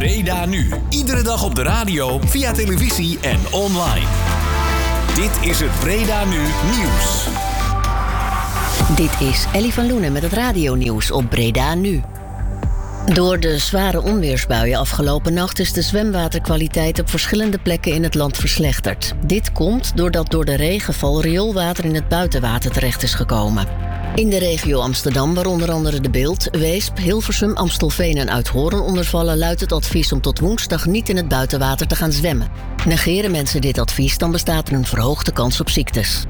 Breda Nu. Iedere dag op de radio, via televisie en online. Dit is het Breda Nu Nieuws. Dit is Ellie van Loenen met het radionieuws op Breda Nu. Door de zware onweersbuien afgelopen nacht is de zwemwaterkwaliteit op verschillende plekken in het land verslechterd. Dit komt doordat door de regenval rioolwater in het buitenwater terecht is gekomen. In de regio Amsterdam, waar onder andere De Bilt, Weesp, Hilversum, Amstelveen en Uithoorn onder vallen, luidt het advies om tot woensdag niet in het buitenwater te gaan zwemmen. Negeren mensen dit advies, dan bestaat er een verhoogde kans op ziektes.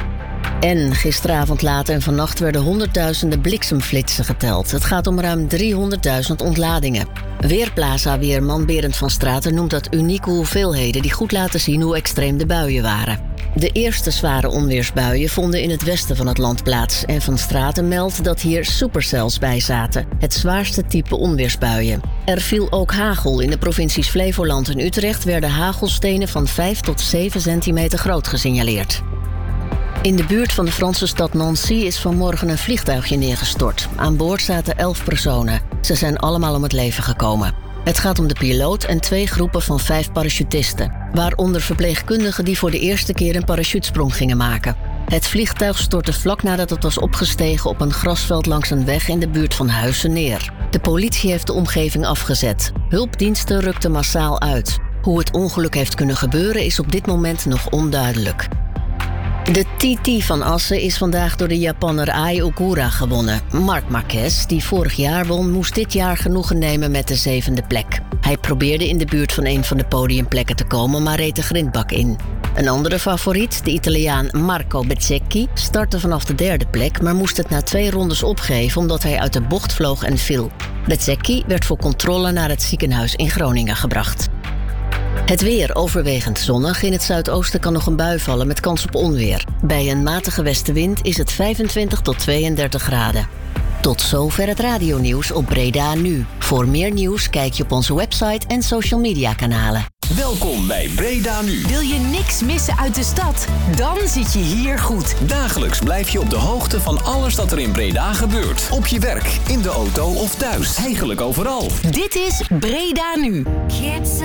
En gisteravond laat en vannacht werden honderdduizenden bliksemflitsen geteld. Het gaat om ruim 300.000 ontladingen. Weerplaza-weerman Berend van Straten noemt dat unieke hoeveelheden die goed laten zien hoe extreem de buien waren. De eerste zware onweersbuien vonden in het westen van het land plaats. En Van Straten meldt dat hier supercells bij zaten, het zwaarste type onweersbuien. Er viel ook hagel. In de provincies Flevoland en Utrecht werden hagelstenen van 5 tot 7 centimeter groot gesignaleerd. In de buurt van de Franse stad Nancy is vanmorgen een vliegtuigje neergestort. Aan boord zaten 11 personen. Ze zijn allemaal om het leven gekomen. Het gaat om de piloot en 2 groepen van 5 parachutisten, waaronder verpleegkundigen die voor de eerste keer een parachutesprong gingen maken. Het vliegtuig stortte vlak nadat het was opgestegen op een grasveld langs een weg in de buurt van Huissen neer. De politie heeft de omgeving afgezet. Hulpdiensten rukten massaal uit. Hoe het ongeluk heeft kunnen gebeuren is op dit moment nog onduidelijk. De TT van Assen is vandaag door de Japanner Ai Ogura gewonnen. Marc Marquez, die vorig jaar won, moest dit jaar genoegen nemen met de 7e plek. Hij probeerde in de buurt van een van de podiumplekken te komen, maar reed de grindbak in. Een andere favoriet, de Italiaan Marco Bezzecchi, startte vanaf de 3e plek, maar moest het na 2 rondes opgeven omdat hij uit de bocht vloog en viel. Bezzecchi werd voor controle naar het ziekenhuis in Groningen gebracht. Het weer overwegend zonnig. In het zuidoosten kan nog een bui vallen met kans op onweer. Bij een matige westenwind is het 25 tot 32 graden. Tot zover het radionieuws op Breda Nu. Voor meer nieuws kijk je op onze website en social media kanalen. Welkom bij Breda Nu. Wil je niks missen uit de stad? Dan zit je hier goed. Dagelijks blijf je op de hoogte van alles dat er in Breda gebeurt. Op je werk, in de auto of thuis. Eigenlijk overal. Dit is Breda Nu. Kids